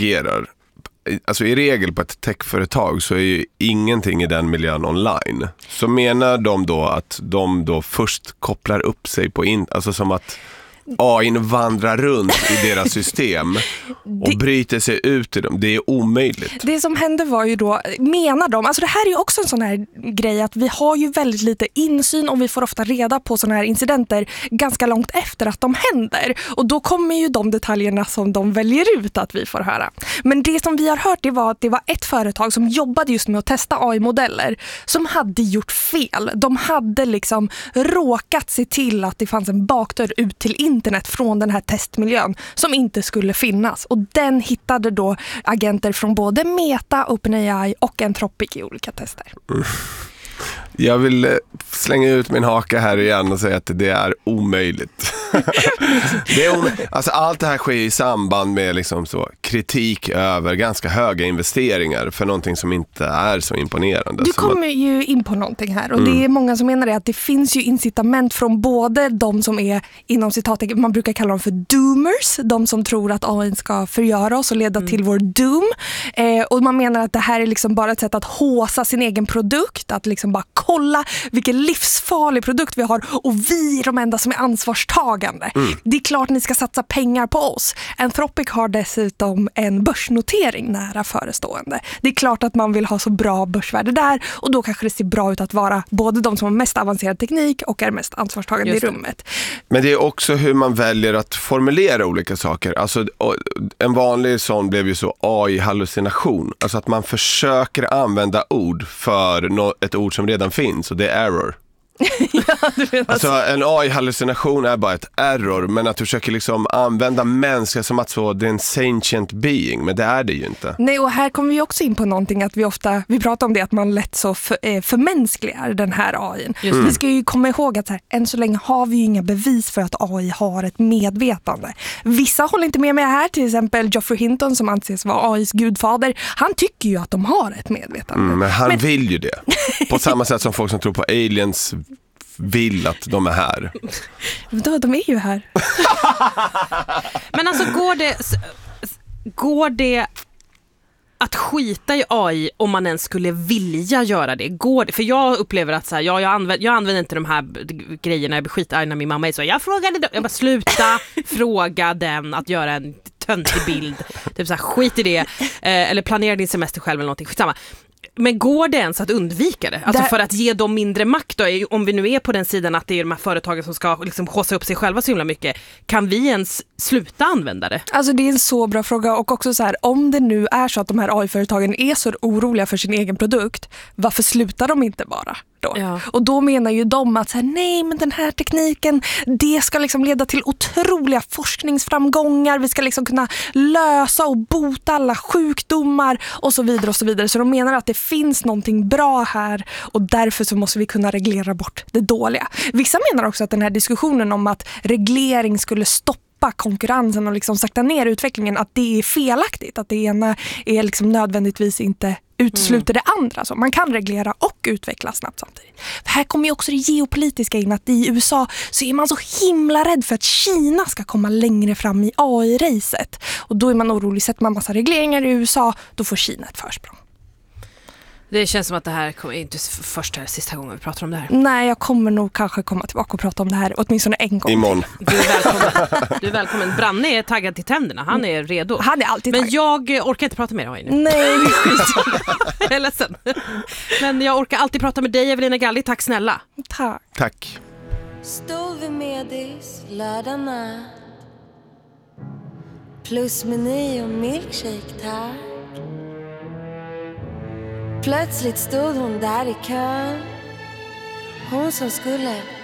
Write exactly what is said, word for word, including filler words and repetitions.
agerar, alltså i regel på ett techföretag så är ju ingenting i den miljön online. Så menar de då att de då först kopplar upp sig på in, alltså som att A I vandrar runt i deras system och det, bryter sig ut i dem. Det är omöjligt. Det som hände var ju då, menar de, alltså det här är ju också en sån här grej att vi har ju väldigt lite insyn och vi får ofta reda på såna här incidenter ganska långt efter att de händer. Och då kommer ju de detaljerna som de väljer ut att vi får höra. Men det som vi har hört, det var att det var ett företag som jobbade just med att testa A I-modeller som hade gjort fel. De hade liksom råkat se till att det fanns en bakdörr ut till internet från den här testmiljön som inte skulle finnas. Och den hittade då agenter från både Meta, OpenAI och Anthropic i olika tester. Mm. Jag vill slänga ut min haka här igen och säga att det är omöjligt. det är omöjligt. Alltså allt det här sker i samband med liksom så kritik över ganska höga investeringar för någonting som inte är så imponerande. Du kommer att... ju in på någonting här och mm. det är många som menar det att det finns ju incitament från både de som är inom citat, man brukar kalla dem för doomers, de som tror att A I ska förgöra oss och leda mm. till vår doom. Eh, och man menar att det här är liksom bara ett sätt att håsa sin egen produkt, att liksom bara kolla vilken livsfarlig produkt vi har och vi är de enda som är ansvarstagande. Mm. Det är klart ni ska satsa pengar på oss. Anthropic har dessutom en börsnotering nära förestående. Det är klart att man vill ha så bra börsvärde där och då kanske det ser bra ut att vara både de som har mest avancerad teknik och är mest ansvarstagande i rummet. Men det är också hur man väljer att formulera olika saker. Alltså en vanlig sån blev ju så A I-hallucination. Alltså att man försöker använda ord för ett ord som redan finns och det är error. ja, du vet alltså en A I-hallucination är bara ett error, men att du försöker liksom använda människor som att så det är en sentient being, men det är det ju inte. Nej, och här kommer vi också in på någonting att vi ofta, vi pratar om det att man lätt så för, eh, förmänskligar den här A I. Mm. Vi ska ju komma ihåg att så här, än så länge har vi ju inga bevis för att A I har ett medvetande. Vissa håller inte med mig här, till exempel Geoffrey Hinton som anses vara A I:s gudfader. Han tycker ju att de har ett medvetande. Mm, men han men... vill ju det. På samma sätt som folk som tror på aliens vill att de är här. Då, de är ju här. Men alltså går det går det att skita i A I om man ens skulle vilja göra det? Går det? För jag upplever att så här, ja, jag, använder, jag använder inte de här grejerna, jag blir skitarg när min mamma är så, jag frågade då, jag bara sluta fråga den att göra en töntig bild. Typ så här, skit i det. Eh, eller planera din semester själv eller någonting. Skitsamma. Men går det ens att undvika det? Alltså Där... för att ge dem mindre makt då, om vi nu är på den sidan att det är de här företagen som ska liksom håsa upp sig själva så himla mycket, kan vi ens sluta använda det? Alltså det är en så bra fråga och också så här, om det nu är så att de här A I-företagen är så oroliga för sin egen produkt, varför slutar de inte bara? Då. Ja. Och då menar ju de att så här, nej men den här tekniken, det ska liksom leda till otroliga forskningsframgångar, vi ska liksom kunna lösa och bota alla sjukdomar och så vidare och så vidare. Så de menar att det finns någonting bra här och därför så måste vi kunna reglera bort det dåliga. Vissa menar också att den här diskussionen om att reglering skulle stoppa konkurrensen och liksom sakta ner utvecklingen, att det är felaktigt, att det ena är liksom nödvändigtvis inte utesluter mm. det andra. Så man kan reglera och utveckla snabbt samtidigt. För här kommer ju också det geopolitiska in, att i U S A så är man så himla rädd för att Kina ska komma längre fram i A I-racet. Och då är man orolig, sätter man massa regleringar i U S A, då får Kina ett försprång. Det känns som att det här är inte första eller sista gången vi pratar om det här. Nej, jag kommer nog kanske komma tillbaka och prata om det här åtminstone en gång. Imorgon. Du är välkommen. Du är välkommen. Branne är taggad till tänderna. Han är redo. Han är alltid taggad. Men jag orkar inte prata med dig nu. Nej, det är skit. Jag är ledsen. Men jag orkar alltid prata med dig, Evelina Galli. Tack snälla. Tack. Tack. Stod vid Medis lördag natt. Plus meny och milkshake, tack. Plötsligt stod hon där i kön. Hon som skulle